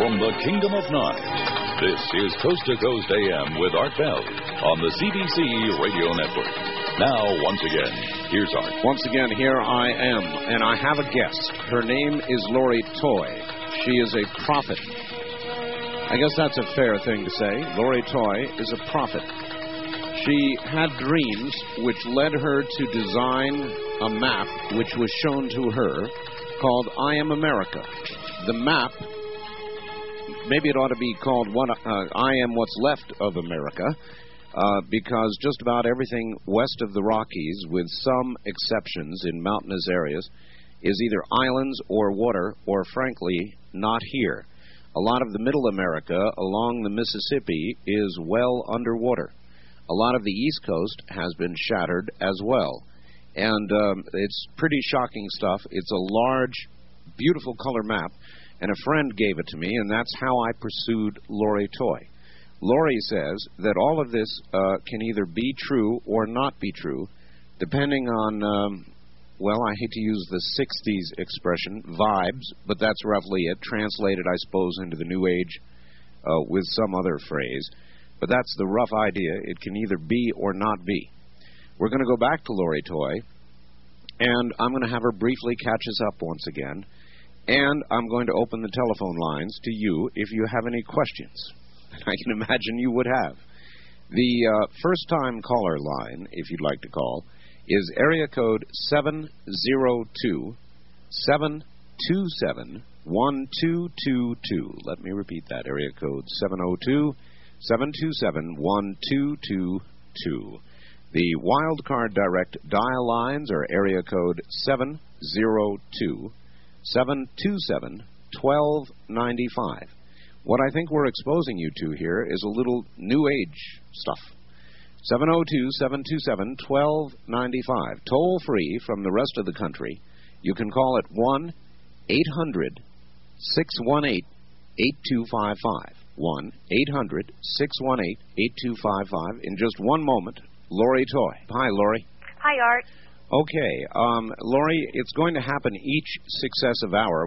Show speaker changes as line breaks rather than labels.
from the Kingdom of Nye. This is Coast to Coast AM with Art Bell on the CBC Radio Network. Now, once again, here's Art.
Once again, here I am, and I have a guest. Her name is Lori Toy. She is a prophet. I guess that's a fair thing to say. Lori Toy is a prophet. She had dreams which led her to design a map which was shown to her called I Am America. The map, maybe it ought to be called I Am What's Left of America, because just about everything west of the Rockies, with some exceptions in mountainous areas, is either islands or water, or frankly, not here. A lot of the middle America along the Mississippi is well underwater. A lot of the East Coast has been shattered as well. And it's pretty shocking stuff. It's a large, beautiful color map, and a friend gave it to me, and that's how I pursued Lori Toy. Lori says that all of this can either be true or not be true, depending on, well, I hate to use the 60s expression, vibes, but that's roughly it, translated, I suppose, into the New Age with some other phrase. But that's the rough idea. It can either be or not be. We're going to go back to Lori Toy, and I'm going to have her briefly catch us up once again, and I'm going to open the telephone lines to you if you have any questions. I can imagine you would have. The first-time caller line, if you'd like to call, is area code 702-727-1222. Let me repeat that. Area code 702-727-1222. The Wildcard Direct dial lines are area code 702-727-1295. What I think we're exposing you to here is a little New Age stuff. 702-727-1295. Toll free from the rest of the country. You can call it 1-800-618-8255. 1-800-618-8255. In just one moment, Lori Toy. Hi, Lori.
Hi, Art.
Okay, Lori, it's going to happen each successive hour.